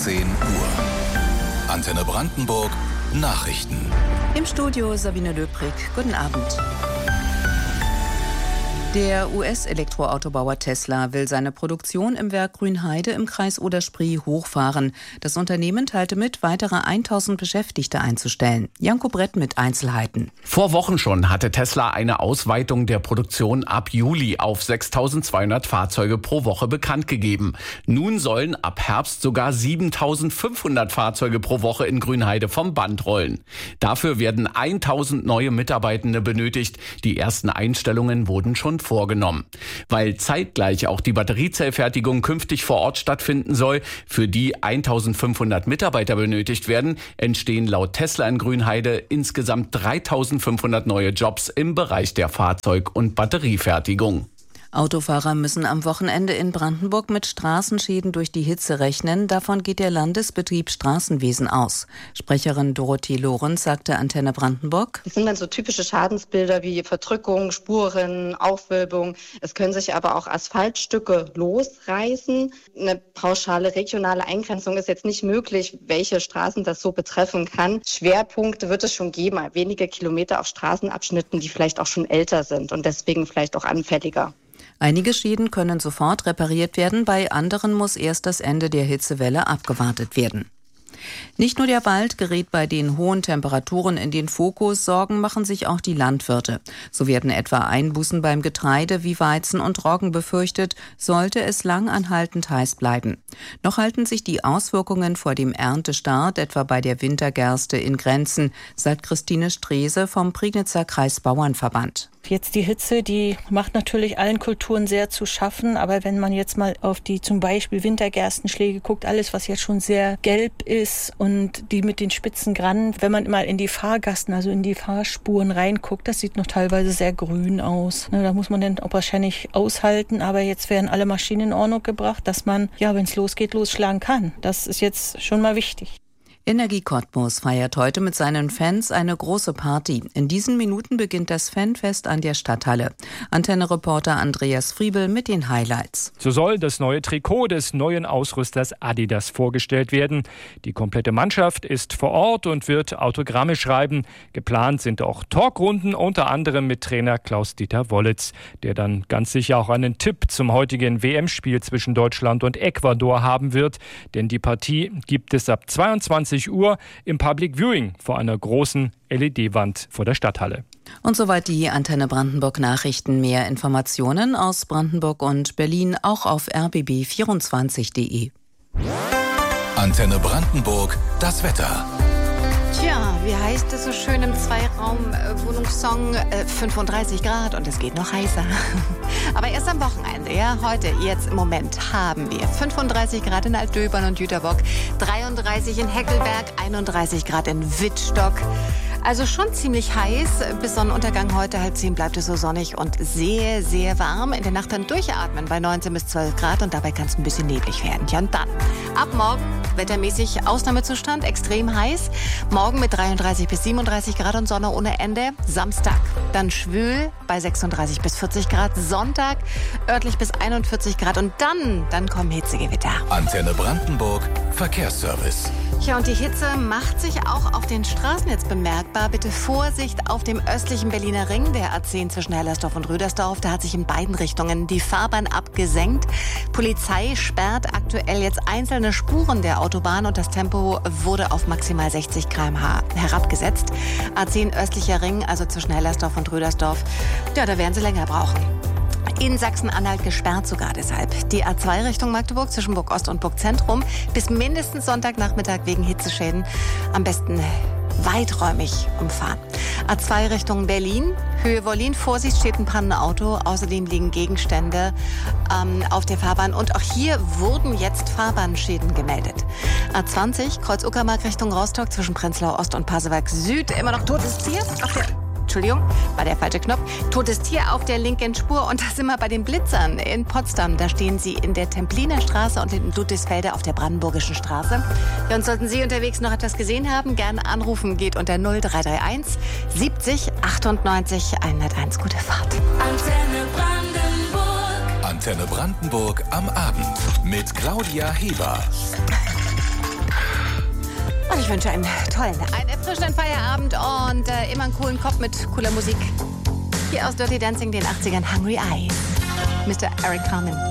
18 Uhr. Antenne Brandenburg, Nachrichten. Im Studio Sabine Löbrig. Guten Abend. Der US-Elektroautobauer Tesla will seine Produktion im Werk Grünheide im Kreis Oder-Spree hochfahren. Das Unternehmen teilte mit, weitere 1000 Beschäftigte einzustellen. Janko Brett mit Einzelheiten. Vor Wochen schon hatte Tesla eine Ausweitung der Produktion ab Juli auf 6.200 Fahrzeuge pro Woche bekannt gegeben. Nun sollen ab Herbst sogar 7.500 Fahrzeuge pro Woche in Grünheide vom Band rollen. Dafür werden 1.000 neue Mitarbeitende benötigt. Die ersten Einstellungen wurden schon vorgenommen. Weil zeitgleich auch die Batteriezellfertigung künftig vor Ort stattfinden soll, für die 1.500 Mitarbeiter benötigt werden, entstehen laut Tesla in Grünheide insgesamt 3.500 neue Jobs im Bereich der Fahrzeug- und Batteriefertigung. Autofahrer müssen am Wochenende in Brandenburg mit Straßenschäden durch die Hitze rechnen. Davon geht der Landesbetrieb Straßenwesen aus. Sprecherin Dorothee Lorenz sagte Antenne Brandenburg: Das sind dann so typische Schadensbilder wie Verdrückung, Spuren, Aufwölbung. Es können sich aber auch Asphaltstücke losreißen. Eine pauschale regionale Eingrenzung ist jetzt nicht möglich, welche Straßen das so betreffen kann. Schwerpunkte wird es schon geben, wenige Kilometer auf Straßenabschnitten, die vielleicht auch schon älter sind und deswegen vielleicht auch anfälliger. Einige Schäden können sofort repariert werden, bei anderen muss erst das Ende der Hitzewelle abgewartet werden. Nicht nur der Wald gerät bei den hohen Temperaturen in den Fokus, Sorgen machen sich auch die Landwirte. So werden etwa Einbußen beim Getreide wie Weizen und Roggen befürchtet, sollte es lang anhaltend heiß bleiben. Noch halten sich die Auswirkungen vor dem Erntestart, etwa bei der Wintergerste, in Grenzen, sagt Christine Strese vom Prignitzer Kreisbauernverband. Jetzt die Hitze, die macht natürlich allen Kulturen sehr zu schaffen, aber wenn man jetzt mal auf die zum Beispiel Wintergerstenschläge guckt, alles was jetzt schon sehr gelb ist und die mit den spitzen Grannen, wenn man mal in die Fahrgassen, also in die Fahrspuren reinguckt, das sieht noch teilweise sehr grün aus. Da muss man dann auch wahrscheinlich aushalten, aber jetzt werden alle Maschinen in Ordnung gebracht, dass man, ja, wenn es losgeht, losschlagen kann. Das ist jetzt schon mal wichtig. Energie Cottbus feiert heute mit seinen Fans eine große Party. In diesen Minuten beginnt das Fanfest an der Stadthalle. Antenne-Reporter Andreas Friebel mit den Highlights. So soll das neue Trikot des neuen Ausrüsters Adidas vorgestellt werden. Die komplette Mannschaft ist vor Ort und wird Autogramme schreiben. Geplant sind auch Talkrunden, unter anderem mit Trainer Klaus-Dieter Wollitz, der dann ganz sicher auch einen Tipp zum heutigen WM-Spiel zwischen Deutschland und Ecuador haben wird. Denn die Partie gibt es ab 22 Uhr im Public Viewing vor einer großen LED-Wand vor der Stadthalle. Und soweit die Antenne Brandenburg Nachrichten. Mehr Informationen aus Brandenburg und Berlin auch auf rbb24.de. Antenne Brandenburg, das Wetter. Tja, wie heißt es so schön im Zweiraum-Wohnungssong? 35 Grad und es geht noch heißer. Aber erst am Wochenende, ja, heute, jetzt im Moment haben wir 35 Grad in Altdöbern und Jüterbock, 33 in Heckelberg, 31 Grad in Wittstock. Also schon ziemlich heiß. Bis Sonnenuntergang heute 9:30 bleibt es so sonnig und sehr, sehr warm. In der Nacht dann durchatmen bei 19 bis 12 Grad und dabei kann es ein bisschen neblig werden. Ja, und dann ab morgen wettermäßig Ausnahmezustand, extrem heiß. Morgen mit 33 bis 37 Grad und Sonne ohne Ende. Samstag dann schwül bei 36 bis 40 Grad. Sonntag örtlich bis 41 Grad und dann kommen Hitzegewitter. Antenne Brandenburg, Verkehrsservice. Ja, und die Hitze macht sich auch auf den Straßen jetzt bemerkbar. Bitte Vorsicht auf dem östlichen Berliner Ring, der A10 zwischen Hellersdorf und Rödersdorf. Da hat sich in beiden Richtungen die Fahrbahn abgesenkt. Polizei sperrt aktuell jetzt einzelne Spuren der Autobahn und das Tempo wurde auf maximal 60 km/h herabgesetzt. A10 östlicher Ring, also zwischen Hellersdorf und Rödersdorf, ja, da werden sie länger brauchen. In Sachsen-Anhalt gesperrt sogar deshalb. Die A2 Richtung Magdeburg zwischen Burg Ost und Burg Zentrum bis mindestens Sonntagnachmittag wegen Hitzeschäden am besten weiträumig umfahren. A2 Richtung Berlin, Höhe Wollin, Vorsicht, steht ein Pannenauto. Außerdem liegen Gegenstände auf der Fahrbahn und auch hier wurden jetzt Fahrbahnschäden gemeldet. A20 Kreuz Uckermark Richtung Rostock zwischen Prenzlau Ost und Pasewalk Süd, immer noch totes Tier auf der Entschuldigung, war der falsche Knopf. Totes Tier auf der linken Spur. Und da sind wir bei den Blitzern in Potsdam. Da stehen sie in der Templiner Straße und in Ludwigsfelde auf der Brandenburgischen Straße. Ja, und sollten Sie unterwegs noch etwas gesehen haben, gerne anrufen. Geht unter 0331 70 98 101. Gute Fahrt. Antenne Brandenburg. Antenne Brandenburg am Abend mit Claudia Heber. wünsche einen erfrischenden Feierabend und immer einen coolen Kopf mit cooler Musik. Hier aus Dirty Dancing, den 80ern, Hungry Eyes. Mr. Eric Carmen.